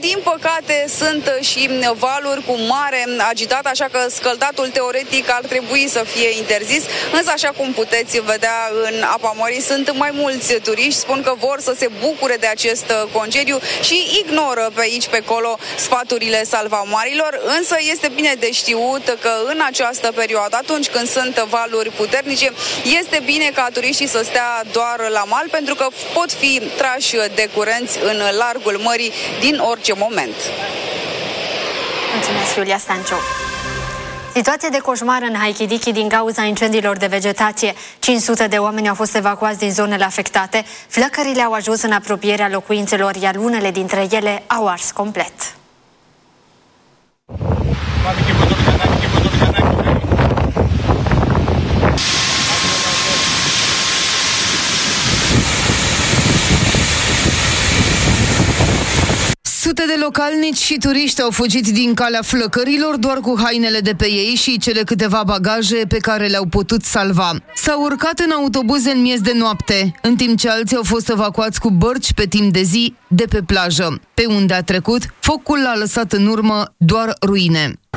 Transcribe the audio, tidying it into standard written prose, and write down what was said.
din păcate sunt și valuri cu mare agitat, așa că scăldatul teoretic ar trebui să fie interzis, însă așa cum puteți vedea în apa mării sunt mai mulți turiști, spun că vor să se bucure de acest concediu și ignoră pe aici pe acolo sfaturile salvamarilor, însă este bine de știut că în această perioadă, atunci când sunt valuri puternice, este bine ca turiștii să stea doar la mal, pentru că pot fi trași de curenți în largul mării din orice moment. Mulțumesc, Iulia Stanciu. Situație de coșmar în Halkidiki din cauza incendiilor de vegetație. 500 de oameni au fost evacuați din zonele afectate. Flăcările au ajuns în apropierea locuințelor, iar unele dintre ele au ars complet. Sute de localnici și turiști au fugit din calea flăcărilor doar cu hainele de pe ei și cele câteva bagaje pe care le-au putut salva. S-au urcat în autobuze în miez de noapte, în timp ce alții au fost evacuați cu bărci pe timp de zi de pe plajă. Pe unde a trecut, focul a lăsat în urmă doar ruine.